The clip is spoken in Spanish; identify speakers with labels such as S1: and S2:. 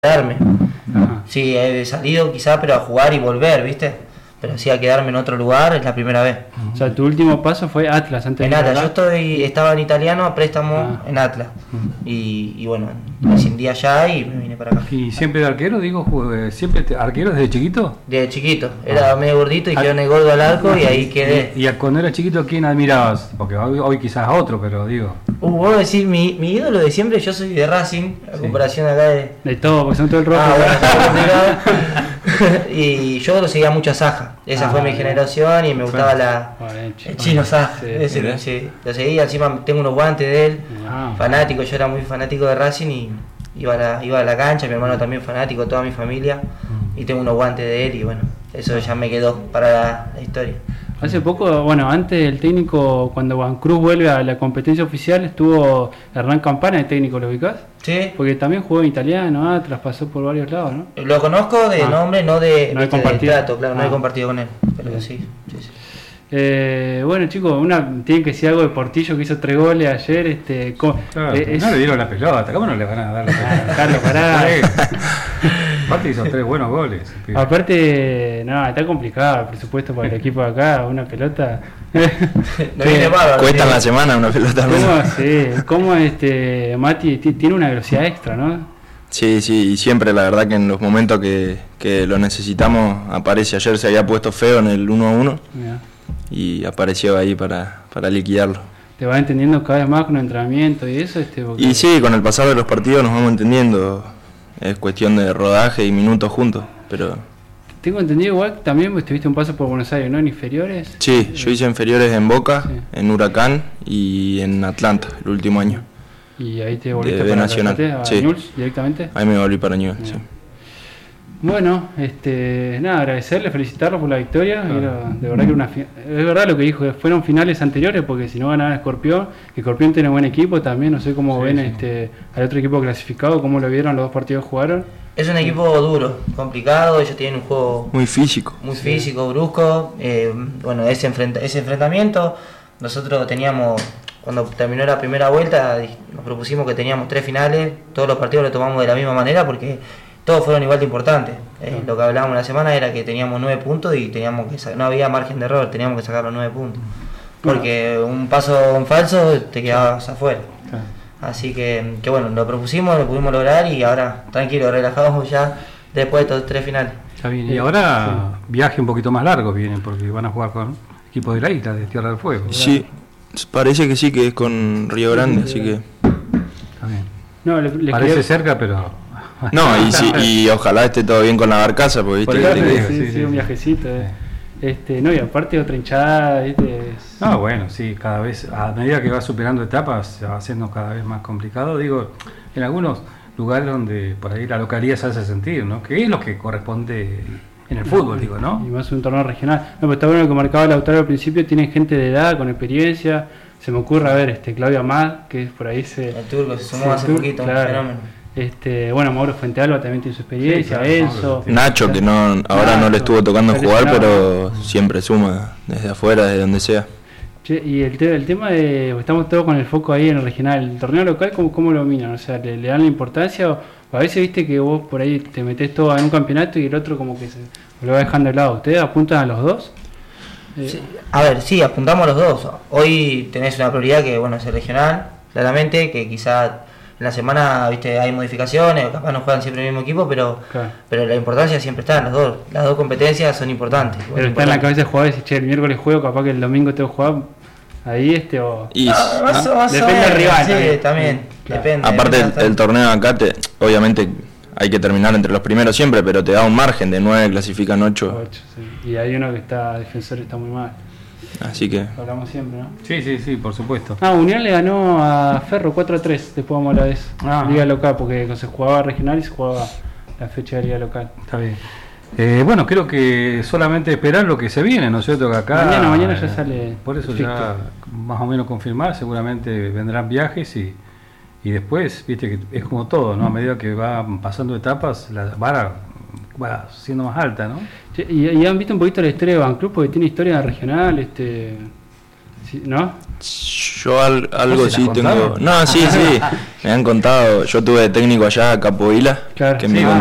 S1: quedarme.
S2: Ajá.
S1: Sí, he salido quizá, pero a jugar y volver, ¿viste? Pero sí, a quedarme en otro lugar es la primera vez.
S2: O sea, tu último paso fue Atlas antes
S1: En
S2: de ir
S1: Atlas,
S2: acá.
S1: yo estaba en italiano a préstamo
S2: Ah.
S1: en Atlas. Y bueno, rescindí allá y me vine para acá.
S3: ¿Y siempre de arquero? Digo, ¿siempre arquero desde chiquito?
S1: De chiquito, era medio gordito y quedó en el gordo al arco y ahí quedé.
S3: ¿Y cuando eras chiquito a quién admirabas? Porque hoy quizás a otro, pero digo...
S1: Vos decís, mi ídolo de siempre, yo soy de Racing, a comparación acá de...
S2: De todo, porque son todo el rojo.
S1: Bueno, está complicado. Y yo lo seguía mucho a Saja, esa fue mi generación y me gustaba el chino Saja,
S2: Sí,
S1: ese, sí, lo seguía, encima tengo unos guantes de él,
S2: Ah.
S1: fanático, yo era muy fanático de Racing y iba a la cancha, mi hermano también fanático, toda mi familia, y tengo unos guantes de él y bueno, eso ya me quedó para la historia.
S2: Hace poco, bueno, antes el técnico, cuando Juan Cruz vuelve a la competencia oficial, estuvo Hernán Campana, el técnico, ¿lo ubicás?
S1: Sí,
S2: Porque también jugó en italiano, Atlas, pasó por varios lados, ¿no?
S1: lo conozco de nombre, no de
S2: No he compartido.
S1: trato, claro, no he
S2: Ah.
S1: compartido con él, pero
S2: Bien.
S1: sí.
S2: Bueno, chicos, tienen que decir algo de Portillo que hizo 3 goles ayer.
S3: Claro, no le dieron la pelota, ¿cómo no le van a dar la pelota?
S2: Carlos, pará.
S3: Aparte hizo 3 buenos goles.
S2: Aparte, no, está complicado el presupuesto para el equipo de acá, una pelota.
S1: No viene bárbaro,
S4: Cuesta en
S1: sí.
S4: la semana una pelota al
S2: ¿Cómo,
S4: menos.
S2: sí, cómo Mati tiene una velocidad extra, ¿no?
S4: Sí, sí, y siempre la verdad que en los momentos que lo necesitamos aparece. Ayer se había puesto feo en el 1-1
S2: Mirá.
S4: y apareció ahí para liquidarlo.
S2: Te vas entendiendo cada vez más con el entrenamiento y eso, porque-
S4: Y sí, con el pasar de los partidos nos vamos entendiendo. Es cuestión de rodaje y minutos juntos, pero
S2: Tengo entendido igual que también estuviste un paso por Buenos Aires, ¿no? En inferiores.
S4: sí, yo hice inferiores en Boca,
S2: Sí.
S4: en Huracán y en Atlanta el último año.
S2: Y ahí te volviste
S4: De
S2: para
S4: Nacional,
S2: Atlante, a
S4: sí.
S2: Newell's directamente.
S4: Ahí me volví para Newell's, sí.
S2: Bueno, nada, agradecerle, felicitarlo por la victoria. Era, de verdad que es verdad lo que dijo, que fueron finales anteriores, porque si no ganaba Escorpión, que Escorpión tiene buen equipo también, no sé cómo
S3: Sí,
S2: ven
S3: sí.
S2: al otro equipo clasificado, cómo lo vieron, los 2 partidos que jugaron.
S1: Es un equipo duro, complicado, ellos tienen un juego
S4: Muy físico.
S1: muy físico, brusco. Bueno, ese enfrentamiento, nosotros teníamos, cuando terminó la primera vuelta, nos propusimos que teníamos 3 finales, todos los partidos lo tomamos de la misma manera porque todos fueron igual de importantes. Lo que hablábamos la semana era que teníamos 9 puntos y teníamos que no había margen de error, teníamos que sacar los 9 puntos. Porque un paso en falso te quedabas afuera.
S2: Claro.
S1: Así que bueno, lo propusimos, lo pudimos lograr y ahora tranquilo, relajados ya después de estos 3 finales.
S3: Está bien. Y ahora viaje un poquito más largo vienen, porque van a jugar con equipos de la isla, de Tierra del Fuego.
S4: Sí, parece que sí, que es con Río Grande, así que...
S3: Está bien.
S2: No, le
S3: Parece
S2: quedó-
S3: cerca, pero...
S4: No, y ojalá esté todo bien con la barcaza, porque
S3: Por
S4: viste
S3: eso
S4: que-
S3: te digo.
S2: sí,
S3: sí,
S2: sí,
S3: sí.
S2: un viajecito. No, y aparte otra hinchada,
S3: No, bueno, sí, cada vez, a medida que va superando etapas, se va haciendo cada vez más complicado. Digo, en algunos lugares donde por ahí la localidad se hace sentir, ¿no? Que es lo que corresponde en el fútbol, digo,
S2: Y
S3: ¿no?
S2: más un torneo regional. No, pero está bueno lo que marcaba Lautaro al principio, tienen gente de edad, con experiencia. Se me ocurre, a ver, Claudio Amad, que por ahí
S1: El turco se sumó
S2: sí,
S1: hace
S2: Tur-
S1: poquito,
S2: claro.
S1: un fenómeno.
S2: Bueno, Mauro Fuentealba también tiene su experiencia,
S3: Sí, claro,
S2: Enzo.
S3: Mauro tiene-
S4: Nacho, que no ahora no le estuvo tocando
S2: Está
S4: jugar,
S2: lesionado.
S4: pero siempre suma desde afuera, desde donde sea.
S2: Che, y el tema de, estamos todos con el foco ahí en el regional, el torneo local, ¿cómo lo miran? O sea, ¿le dan la importancia? O a veces viste que vos por ahí te metés todo en un campeonato y el otro como que se lo va dejando de lado. ¿Ustedes apuntan a los dos?
S1: Sí, a ver, sí, apuntamos los dos. Hoy tenés una prioridad que bueno es el regional, claramente, que quizá en la semana viste hay modificaciones, capaz no juegan siempre el mismo equipo, pero la importancia siempre está en los dos. Las dos competencias son importantes.
S2: Pero está en la cabeza de jugadores y che, el miércoles juego, capaz que el domingo tengo que jugar ahí o...
S4: Y
S2: Depende del rival,
S1: Sí,
S2: también.
S1: también,
S2: Claro.
S1: depende.
S4: aparte
S1: depende
S4: el torneo acá, obviamente hay que terminar entre los primeros siempre, pero te da un margen de 9, clasifican 8,
S2: Ocho, sí. Y hay uno que está, defensor está muy mal.
S4: así que...
S2: Hablamos siempre, ¿no?
S3: Sí, sí, sí, por supuesto.
S2: Unión le ganó a Ferro 4-3, después vamos a hablar de eso.
S3: Ah.
S2: Liga local, porque se jugaba regional y se jugaba la fecha de liga local.
S3: Está bien. Bueno, creo que solamente esperar lo que se viene, ¿no es cierto? Que acá,
S2: Mañana ya sale
S3: por eso
S2: el
S3: ya
S2: fixture.
S3: más o menos confirmar, seguramente vendrán viajes y después, viste que es como todo, ¿no? A medida que van pasando etapas, la vara va siendo más alta, ¿no?
S2: Che, y han visto un poquito la historia de Van Club, porque tiene historia regional, Sí, ¿no?
S4: Yo algo
S3: ¿Vos se
S4: sí
S3: la
S4: tengo.
S3: contaron?
S4: No, sí, me han contado. Yo tuve de técnico allá a Capoeira,
S2: Claro.
S4: que
S3: Sí,
S4: me
S3: va.